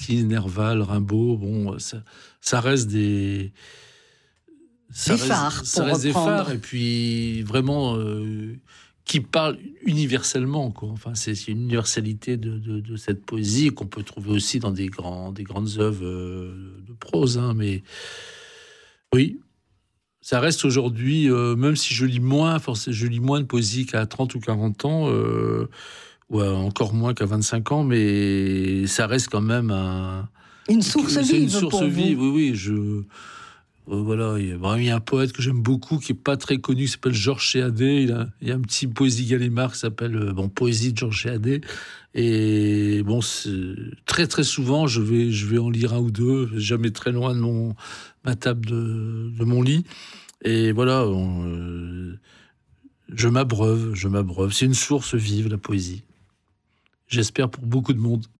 Bukowski, Nerval, Rimbaud. Bon, ça reste des phares. Ça reste des phares, et puis vraiment qui parlent universellement, quoi. Enfin, c'est une universalité de cette poésie qu'on peut trouver aussi dans des grandes œuvres de prose, hein, mais oui. Ça reste aujourd'hui, même si je lis moins de poésie qu'à 30 ou 40 ans, ou encore moins qu'à 25 ans, mais ça reste quand même une source vive. Une source vive, oui. Voilà, il y a un poète que j'aime beaucoup, qui est pas très connu, qui s'appelle Georges Chéadé. Il y a un petit Poésie Gallimard qui s'appelle Poésie de Georges Chéadé. Et bon, très très souvent, je vais en lire un ou deux, jamais très loin de ma table de mon lit. Et voilà, je m'abreuve. C'est une source vive, la poésie. J'espère pour beaucoup de monde.